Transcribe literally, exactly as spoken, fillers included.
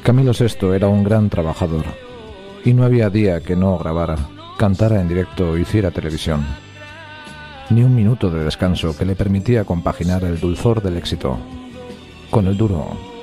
Camilo sexto era un gran trabajador y no había día que no grabara, cantara en directo o hiciera televisión. Ni un minuto de descanso que le permitía compaginar el dulzor del éxito con el duro